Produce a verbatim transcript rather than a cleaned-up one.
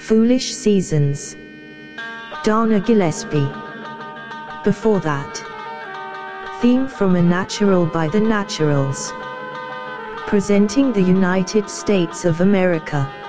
Foolish Seasons, Donna Gillespie. Before that, theme from A Natural by The Naturals, presenting the United States of America.